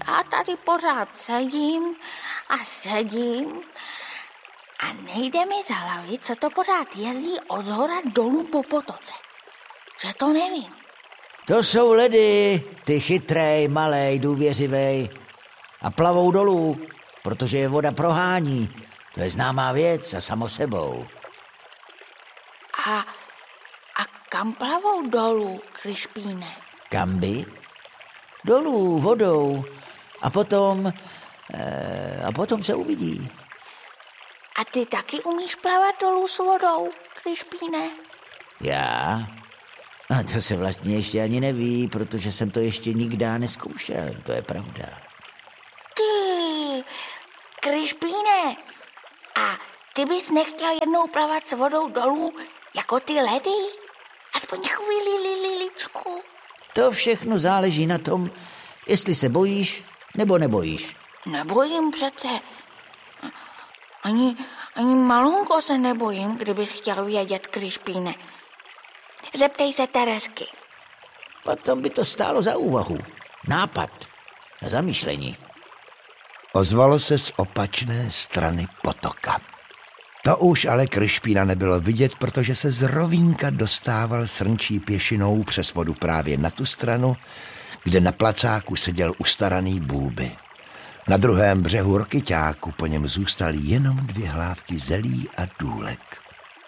já tady pořád sedím a sedím a nejde mi z hlavy, co to pořád jezdí od zhora dolů po potoce. Že to nevím. To jsou ledy, ty chytrej, malej, důvěřivej. A plavou dolů, protože je voda prohání. To je známá věc a samo sebou. A kam plavou dolů, Krišpíne? Kam by? Dolů, vodou. A potom se uvidí. A ty taky umíš plavat dolů s vodou, Krišpíne? Já? A to se vlastně ještě ani neví, protože jsem to ještě nikdy nezkoušel, to je pravda. Ty, Krišpíne, a ty bys nechtěl jednou plavat s vodou dolů jako ty ledy? Aspoň chvíli, liličku. To všechno záleží na tom, jestli se bojíš nebo nebojíš. Nebojím přece. Ani malunko se nebojím, kdybys chtěl vědět, Krišpíne. Zeptej se Teresky. Potom by to stálo za úvahu. Nápad. Na zamýšlení. Ozvalo se z opačné strany potoka. To už ale Krišpína nebylo vidět, protože se z rovínka dostával srnčí pěšinou přes vodu právě na tu stranu, kde na placáku seděl ustaraný Bůby. Na druhém břehu Rokyťáku po něm zůstaly jenom 2 hlávky zelí a důlek.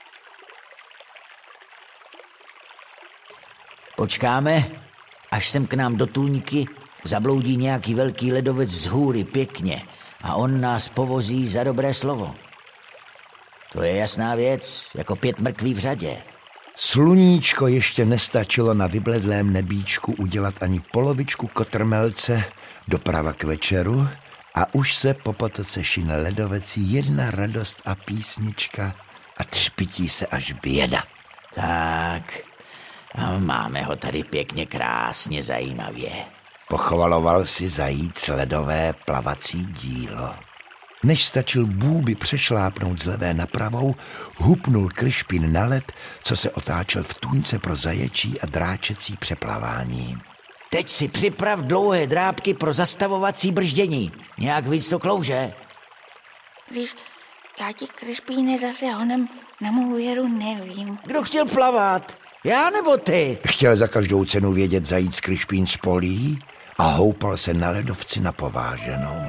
Počkáme, až sem k nám do tůňky zabloudí nějaký velký ledovec z hůry pěkně a on nás povozí za dobré slovo. To je jasná věc, jako 5 mrkví v řadě. Sluníčko ještě nestačilo na vybledlém nebíčku udělat ani polovičku kotrmelce doprava k večeru a už se po potoce šine ledovec, jedna radost a písnička a třpití se až běda. Tak, a máme ho tady pěkně krásně zajímavě. Pochvaloval si zajíc ledové plavací dílo. Než stačil Bůby přešlápnout z levé na pravou, hupnul Krišpín na led, co se otáčel v tůňce pro zaječí a dráčecí přeplavání. Teď si připrav dlouhé drápky pro zastavovací brždění. Nějak víc to klouže. Když já ti, Krišpíne, zase honem na mou věru nevím. Kdo chtěl plavat? Já nebo ty? Chtěl za každou cenu vědět zajíc Krišpín z polí a houpal se na ledovci na pováženou.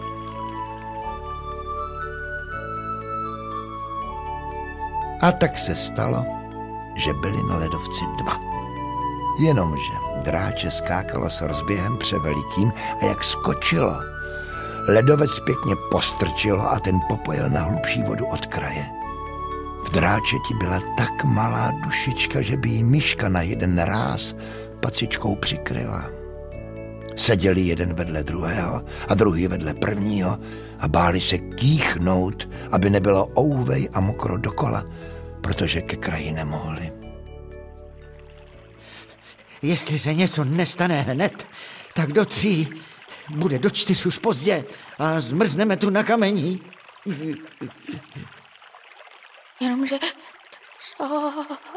A tak se stalo, že byli na ledovci 2. Jenomže dráče skákalo s rozběhem převelikým a jak skočilo, ledovec pěkně postrčilo a ten popojil na hlubší vodu od kraje. V dráčeti byla tak malá dušička, že by jí myška na jeden ráz pacičkou přikryla. Seděli jeden vedle druhého a druhý vedle prvního a báli se kýchnout, aby nebylo ouvej a mokro dokola, protože ke kraji nemohli. Jestli se něco nestane hned, tak do 3, bude do 4 už pozdě a zmrzneme tu na kamení. Jenomže co?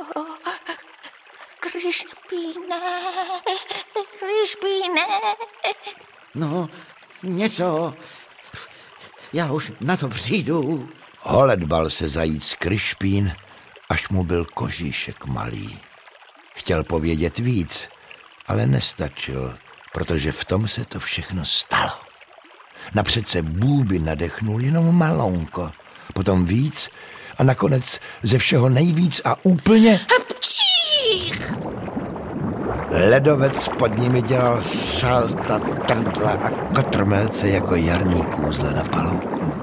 Krišpíne. No, něco. Já už na to přijdu. Holedbal se zajíc Krišpín, až mu byl kožíšek malý. Chtěl povědět víc, ale nestačil, protože v tom se to všechno stalo. Napřed se Bůby nadechnul jenom malonko, potom víc a nakonec ze všeho nejvíc a úplně... Ledovec pod nimi dělal salta, trdla a kotrmelce jako jarní kůzle na palouku.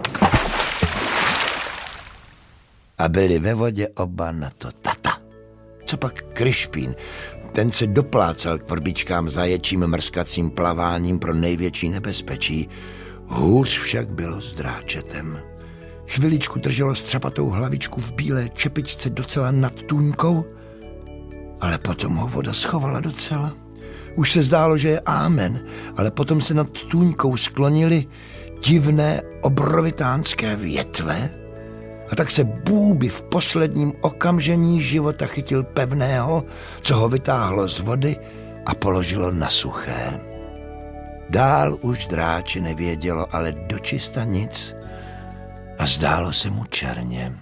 A byli ve vodě oba na to tata. Co pak Krišpín? Ten se doplácal k vrbičkám zaječím mrskacím plaváním pro největší nebezpečí. Hůř však bylo s dráčetem. Chviličku drželo střapatou hlavičku v bílé čepičce docela nad tůňkou, ale potom ho voda schovala docela. Už se zdálo, že je ámen, ale potom se nad tůňkou sklonily divné obrovitánské větve a tak se Bůby v posledním okamžení života chytil pevného, co ho vytáhlo z vody a položilo na suché. Dál už dráče nevědělo, ale dočista nic a zdálo se mu černě.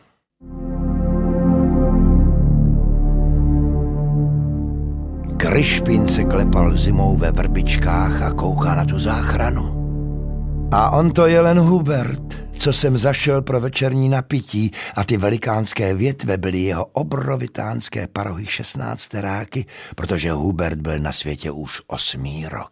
Krišpín se klepal zimou ve vrbičkách a kouká na tu záchranu. A on to jelen Hubert, co jsem zašel pro večerní napití, a ty velikánské větve byly jeho obrovitánské parohy 16 ráky, protože Hubert byl na světě už 8. rok.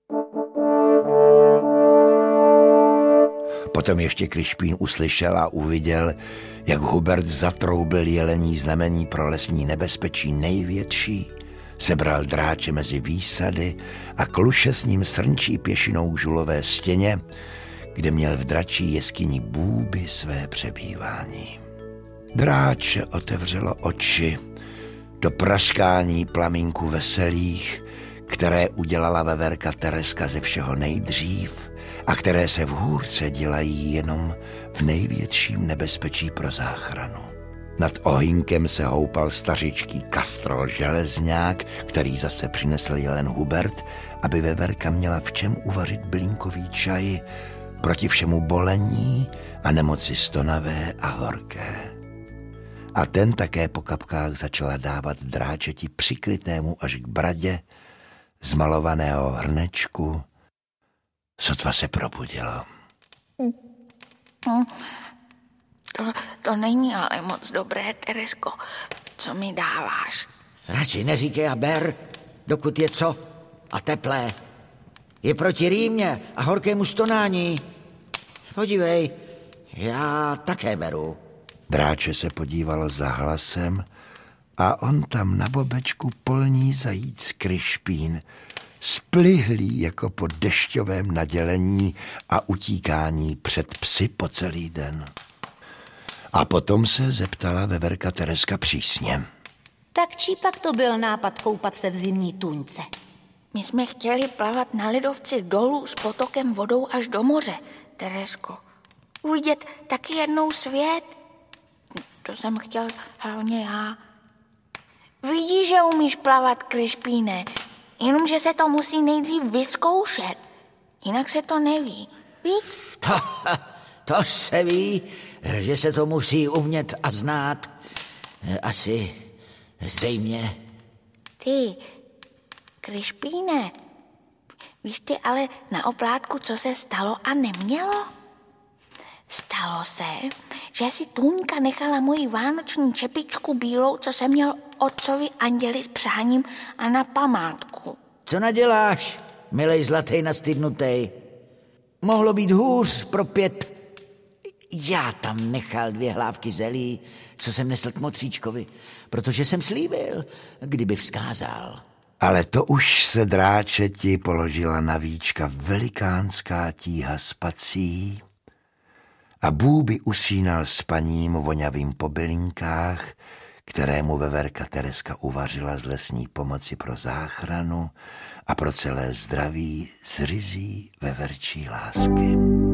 Potom ještě Krišpín uslyšel a uviděl, jak Hubert zatroubil jelení znamení pro lesní nebezpečí největší, sebral dráče mezi výsady a kluše s ním srnčí pěšinou k žulové stěně, kde měl v dračí jeskyni Bůby své přebývání. Dráče otevřelo oči do praskání plamínků veselých, které udělala veverka Tereska ze všeho nejdřív a které se v hůrce dělají jenom v největším nebezpečí pro záchranu. Nad ohýnkem se houpal stařičký kastrol Železňák, který zase přinesl jelen Hubert, aby veverka měla v čem uvařit bylínkový čaj proti všemu bolení a nemoci stonavé a horké. A ten také po kapkách začala dávat dráčeti přikrytému až k bradě z malovaného hrnečku, sotva se probudilo. To není ale moc dobré, Teresko, co mi dáváš. Radši neříkej a ber, dokud je co a teplé. Je proti rýmě a horkému stonání. Podívej, já také beru. Dráče se podívalo za hlasem a on tam na bobečku polní zajíc Krišpín, splihlý jako po dešťovém nadělení a utíkání před psy po celý den. A potom se zeptala veverka Tereska přísně. Tak čí pak to byl nápad koupat se v zimní tůňce? My jsme chtěli plavat na ledovci dolů s potokem vodou až do moře, Teresko. Uvidět taky jednou svět. To jsem chtěl hlavně já. Vidíš, že umíš plavat, Krišpíne, jenomže se to musí nejdřív vyzkoušet. Jinak se to neví, viď? To se ví, že se to musí umět a znát. Asi zřejmě. Ty, Krišpíne, víš ty ale na oplátku, co se stalo a nemělo? Stalo se, že si Tůňka nechala moji vánoční čepičku bílou, co jsem měl otcovi anděli s přáním a na památku. Co naděláš, milej zlatej nastydnutej? Mohlo být hůř pro 5. Já tam nechal 2 hlávky zelí, co jsem nesl k motříčkovi, protože jsem slíbil, kdyby vzkázal. Ale to už se dráčeti položila na víčka velikánská tíha spací a Bůby usínal spaním voňavým po bylinkách, kterému veverka Tereska uvařila z lesní pomoci pro záchranu a pro celé zdraví z ryzí veverčí lásky.